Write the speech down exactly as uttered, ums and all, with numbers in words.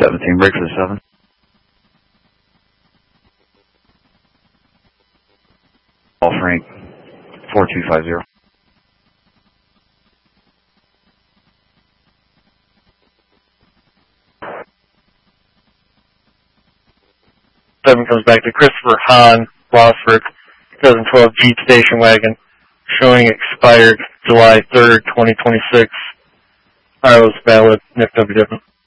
seventeen, break for the seven. Call Frank, four two five zero. seven comes back to Christopher Hahn, Blossburg, twenty twelve Jeep station wagon, showing expired July third, twenty twenty-six. I was valid, Nick W.